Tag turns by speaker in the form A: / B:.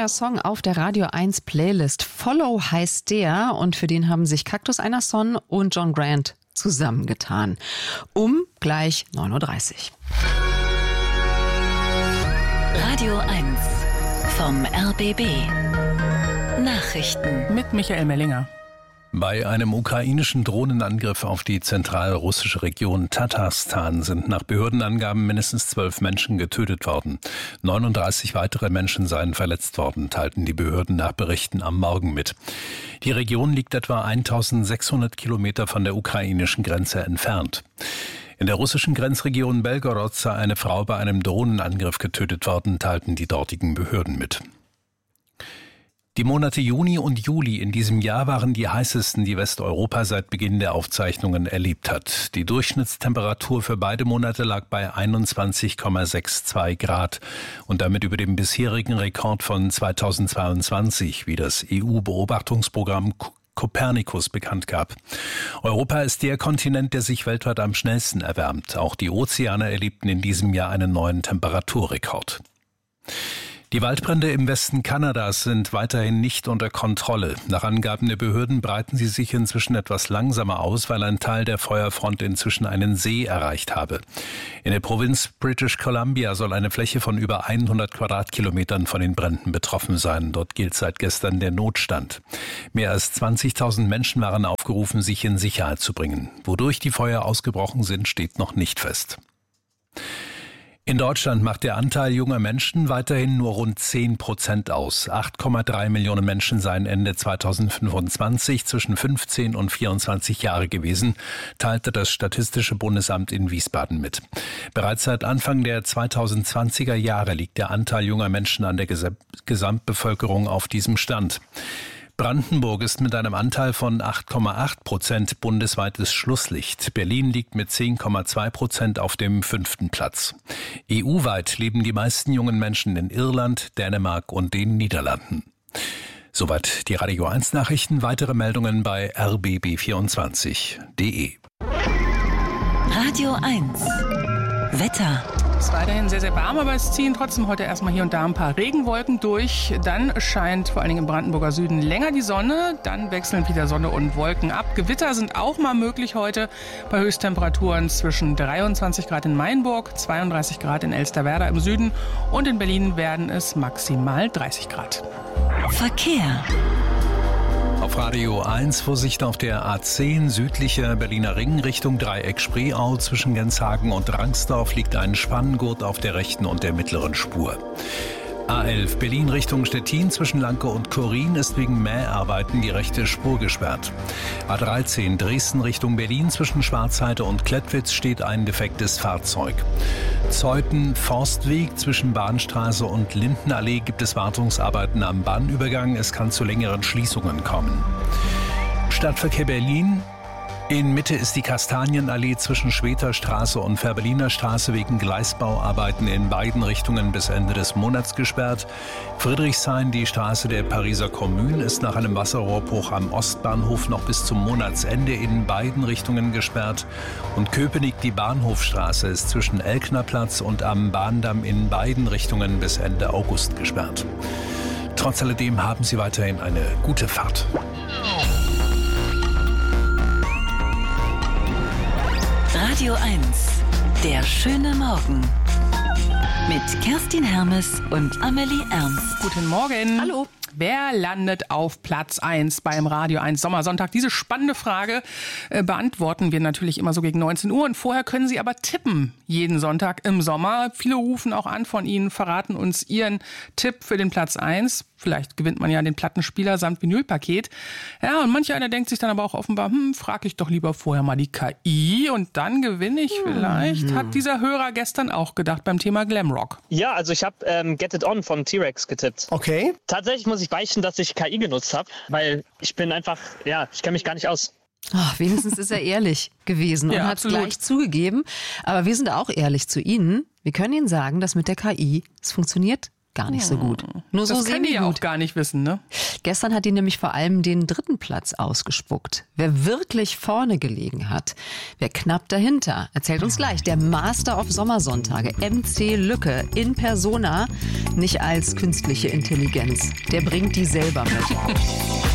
A: neuer Song auf der Radio 1 Playlist. Follow heißt der und für den haben sich Cactus Einarson und John Grant zusammengetan. Gleich 9:30 Uhr.
B: Radio 1 vom RBB. Nachrichten
C: mit Michael Mellinger.
D: Bei einem ukrainischen Drohnenangriff auf die zentralrussische Region Tatarstan sind nach Behördenangaben mindestens 12 Menschen getötet worden. 39 weitere Menschen seien verletzt worden, teilten die Behörden nach Berichten am Morgen mit. Die Region liegt etwa 1600 Kilometer von der ukrainischen Grenze entfernt. In der russischen Grenzregion Belgorod sei eine Frau bei einem Drohnenangriff getötet worden, teilten die dortigen Behörden mit. Die Monate Juni und Juli in diesem Jahr waren die heißesten, die Westeuropa seit Beginn der Aufzeichnungen erlebt hat. Die Durchschnittstemperatur für beide Monate lag bei 21,62 Grad und damit über dem bisherigen Rekord von 2022, wie das EU-Beobachtungsprogramm Copernicus bekannt gab. Europa ist der Kontinent, der sich weltweit am schnellsten erwärmt. Auch die Ozeane erlebten in diesem Jahr einen neuen Temperaturrekord. Die Waldbrände im Westen Kanadas sind weiterhin nicht unter Kontrolle. Nach Angaben der Behörden breiten sie sich inzwischen etwas langsamer aus, weil ein Teil der Feuerfront inzwischen einen See erreicht habe. In der Provinz British Columbia soll eine Fläche von über 100 Quadratkilometern von den Bränden betroffen sein. Dort gilt seit gestern der Notstand. Mehr als 20.000 Menschen waren aufgerufen, sich in Sicherheit zu bringen. Wodurch die Feuer ausgebrochen sind, steht noch nicht fest. In Deutschland macht der Anteil junger Menschen weiterhin nur rund 10% aus. 8,3 Millionen Menschen seien Ende 2025 zwischen 15 und 24 Jahre gewesen, teilte das Statistische Bundesamt in Wiesbaden mit. Bereits seit Anfang der 2020er Jahre liegt der Anteil junger Menschen an der Gesamtbevölkerung auf diesem Stand. Brandenburg ist mit einem Anteil von 8,8% bundesweites Schlusslicht. Berlin liegt mit 10,2% auf dem 5. Platz. EU-weit leben die meisten jungen Menschen in Irland, Dänemark und den Niederlanden. Soweit die Radio 1 Nachrichten. Weitere Meldungen bei rbb24.de.
B: Radio 1 Wetter.
C: Es ist weiterhin sehr, sehr warm, aber es ziehen trotzdem heute erstmal hier und da ein paar Regenwolken durch. Dann scheint vor allen Dingen im Brandenburger Süden länger die Sonne. Dann wechseln wieder Sonne und Wolken ab. Gewitter sind auch mal möglich heute bei Höchsttemperaturen zwischen 23 Grad in Mainburg, 32 Grad in Elsterwerda im Süden und in Berlin werden es maximal 30 Grad.
B: Verkehr.
D: Auf Radio 1 Vorsicht auf der A10 südlicher Berliner Ring Richtung Dreieck Spreeau. Zwischen Genshagen und Rangsdorf liegt ein Spanngurt auf der rechten und der mittleren Spur. A11 Berlin Richtung Stettin zwischen Lanke und Korin ist wegen Mäharbeiten die rechte Spur gesperrt. A13 Dresden Richtung Berlin zwischen Schwarzheide und Klettwitz steht ein defektes Fahrzeug. Zeuthen Forstweg zwischen Bahnstraße und Lindenallee gibt es Wartungsarbeiten am Bahnübergang. Es kann zu längeren Schließungen kommen. Stadtverkehr Berlin. In Mitte ist die Kastanienallee zwischen Schweterstraße und Fährberliner Straße wegen Gleisbauarbeiten in beiden Richtungen bis Ende des Monats gesperrt. Friedrichshain, die Straße der Pariser Kommune, ist nach einem Wasserrohrbruch am Ostbahnhof noch bis zum Monatsende in beiden Richtungen gesperrt. Und Köpenick, die Bahnhofstraße, ist zwischen Elknerplatz und am Bahndamm in beiden Richtungen bis Ende August gesperrt. Trotz alledem haben Sie weiterhin eine gute Fahrt.
B: Radio 1, der schöne Morgen. Mit Kerstin Hermes und Amelie Ernst.
C: Guten Morgen.
A: Hallo.
C: Wer landet auf Platz 1 beim Radio 1 Sommersonntag? Diese spannende Frage beantworten wir natürlich immer so gegen 19 Uhr. Und vorher können Sie aber tippen, jeden Sonntag im Sommer. Viele rufen auch an von Ihnen, verraten uns ihren Tipp für den Platz 1. Vielleicht gewinnt man ja den Plattenspieler samt Vinylpaket. Ja, und manch einer denkt sich dann aber auch offenbar, frage ich doch lieber vorher mal die KI und dann gewinne ich vielleicht. Hat dieser Hörer gestern auch gedacht beim Thema Glamrock.
E: Ja, also ich habe Get It On von T-Rex getippt.
F: Okay.
E: Tatsächlich muss ich beichten, dass ich KI genutzt habe, weil ich bin einfach, ich kenne mich gar nicht aus.
A: Ach, wenigstens ist er ehrlich gewesen und
C: Ja,
A: hat es
C: absolut.
A: gleich zugegeben. Aber wir sind auch ehrlich zu Ihnen. Wir können Ihnen sagen, dass mit der KI es funktioniert gar nicht so gut. Nur so
C: Das kann die ja
A: semi-gut.
C: auch gar nicht wissen, ne?
A: Gestern hat die nämlich vor allem den 3. Platz ausgespuckt. Wer wirklich vorne gelegen hat, wer knapp dahinter, erzählt uns gleich der Master of Sommersonntage, MC Lücke, in persona, nicht als künstliche Intelligenz. Der bringt die selber mit.